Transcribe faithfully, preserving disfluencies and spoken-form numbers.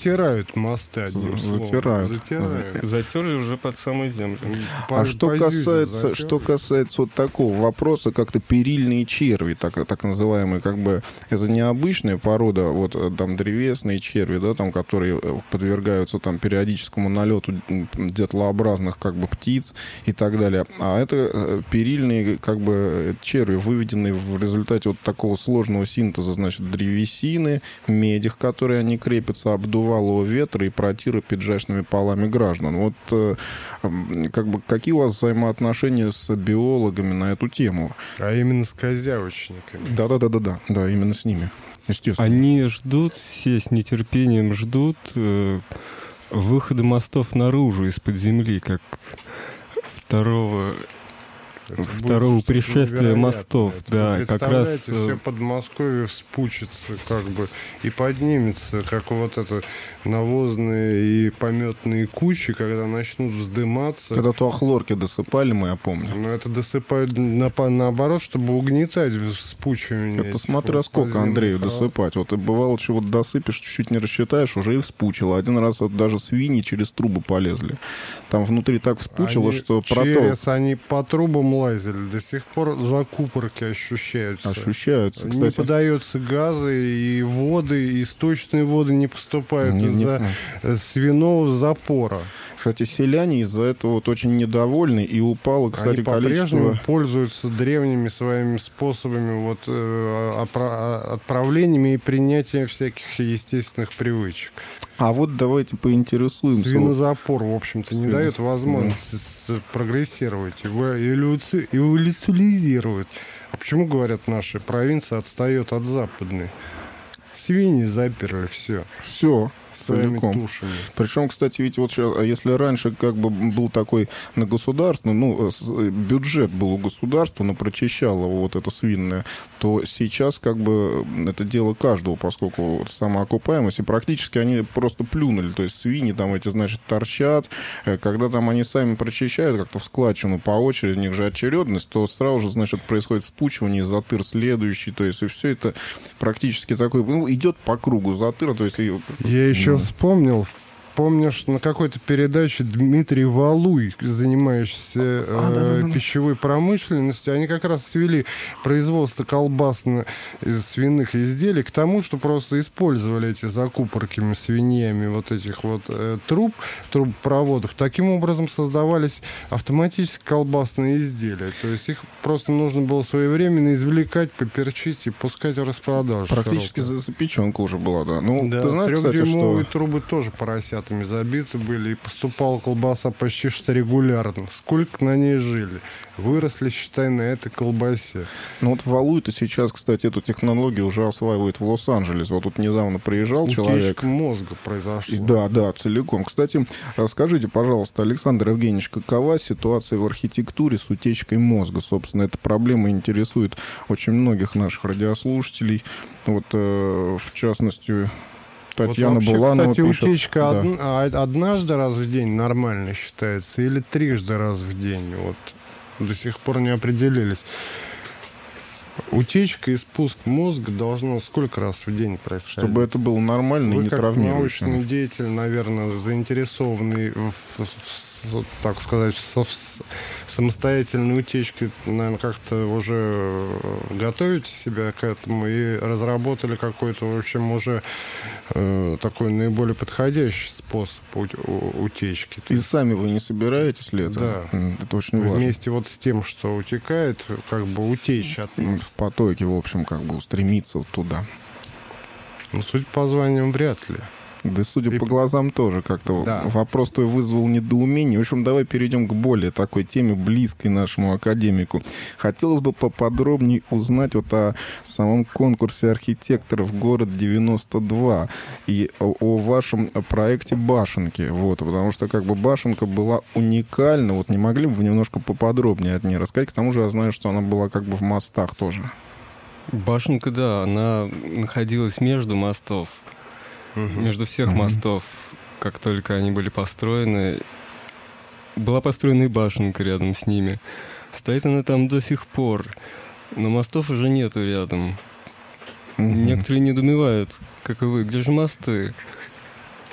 затирают мосты, одним словом. Затирают. Затирают. Затерли уже под самой землю. По- А что по касается, дюзю что затерли. касается вот такого вопроса, как-то перильные черви, так, так называемые, как бы, это необычная порода, вот там древесные черви, да, там, которые подвергаются там периодическому налету дятлообразных, как бы, птиц и так далее. А это перильные, как бы, черви, выведенные в результате вот такого сложного синтеза, значит, древесины, меди, к которой они крепятся, обдувалого ветра и протира пиджачными полами граждан. Вот э, как бы какие у вас взаимоотношения с биологами на эту тему? А именно с козявочниками. Да-да-да-да-да, да, именно с ними, естественно. Они ждут, все с нетерпением ждут э, выхода мостов наружу из-под земли, как второго... Это Второго будет пришествия невероятно. мостов, Это, да, как раз... представляете, все Подмосковье вспучится, как бы, и поднимется, как вот это навозные и пометные кучи, когда начнут вздыматься. Когда то хлорки досыпали, мы, я помню. Но это досыпают на, наоборот, чтобы угнетать вспучивание. Это этих смотря вот сколько, подземных Андрею, прав. досыпать. Вот и бывало, что вот досыпешь, чуть-чуть не рассчитаешь, уже и вспучило. Один раз вот даже свиньи через трубы полезли. Там внутри так вспучило, Они что проток через, они по трубам лазили, до сих пор закупорки ощущаются. ощущаются. Не Кстати, подаются газы, и воды, и источные воды не поступают Не- не- из-за э, свиного запора. кстати, селяне из-за этого вот очень недовольны, и упало, кстати, Они по-прежнему количество... пользуются древними своими способами вот, э, опра- отправлениями и принятия всяких естественных привычек. А вот давайте поинтересуемся. Свинозапор, в общем-то, не Свино- дает возможности с- прогрессировать, его эволюци- эволюционизировать. А почему, говорят, наша провинция отстает от западной? Свиньи заперли все Все. своими Целиком. тушами. Причем, кстати, ведь вот сейчас, а если раньше как бы был такой на государство, ну, с- бюджет был у государства, но прочищало вот это свинное, то сейчас как бы это дело каждого, поскольку вот самоокупаемость, и практически они просто плюнули, то есть свиньи там эти, значит, торчат, Э, когда там они сами прочищают как-то в складчину по очереди, у них же очередность, то сразу же, значит, происходит спучивание, затыр следующий, то есть и все это практически такой, ну, идет по кругу затыра, то есть... и- Я еще Ну. вспомнил, помнишь, на какой-то передаче Дмитрий Валуй, занимающийся э, А, да-да-да. пищевой промышленностью, они как раз свели производство колбасно свиных изделий к тому, что просто использовали эти закупорками свиньями вот этих вот э, труб, трубопроводов. Таким образом создавались автоматически колбасные изделия. То есть их просто нужно было своевременно извлекать, поперчить и пускать в распродажу. Практически широкую. запеченка уже была, да. Ну, Да, ты знаешь, кстати, трехдюймовые что... трубы тоже поросятами забиты были, и поступала колбаса почти что регулярно. Сколько на ней жили? Выросли, считай, на этой колбасе. Ну, вот Валуй-то сейчас, кстати, эту технологию уже осваивает в Лос-Анджелес. Вот тут недавно приезжал человек. Утечка мозга произошла. И Да, да, целиком. Кстати, скажите, пожалуйста, Александр Евгеньевич, какова ситуация в архитектуре с утечкой мозга? Собственно, эта проблема интересует очень многих наших радиослушателей. Вот, э, в частности... Татьяна вот вообще, Буланова кстати, пишет... утечка Да. од- а- однажды раз в день нормально считается или трижды раз в день? Вот до сих пор не определились. Утечка и спуск мозга должно сколько раз в день происходить? Чтобы это было нормально и Вы не как травмирующе. научный деятель, наверное, заинтересованный в, в- в- так сказать, в, со- в самостоятельной утечке, наверное, как-то уже готовите себя к этому и разработали какой-то, в общем, уже э, такой наиболее подходящий способ ут- у- утечки. И сами вы не собираетесь ли это? Да. М, Это очень важно. Вместе вот с тем, что утекает, как бы утечь от М, нас. В потоке, в общем, как бы устремиться вот туда. Ну, судя по званиям, вряд ли. Да, судя И- по глазам, тоже как-то Да. вопрос твой вызвал недоумение. В общем, давай перейдем к более такой теме, близкой нашему академику. Хотелось бы поподробнее узнать вот о самом конкурсе архитекторов «Город девяносто два» и о, о вашем проекте «Башенки». Вот, потому что как бы «Башенка» была уникальна. Вот не могли бы вы немножко поподробнее от нее рассказать? К тому же я знаю, что она была как бы в мостах тоже. Башенка, да, она находилась между мостов. Между всех Мгм. мостов, как только они были построены, была построена и башенка рядом с ними. Стоит она там до сих пор, но мостов уже нету рядом. Мгм. Некоторые недоумевают, как и вы, где же мосты?